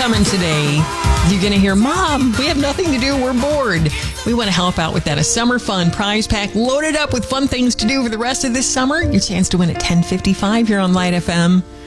coming today. You're going to hear, Mom, we have nothing to do. We're bored. We want to help out with that. A summer fun prize pack loaded up with fun things to do for the rest of this summer. Your chance to win at 10:55 here on Light FM.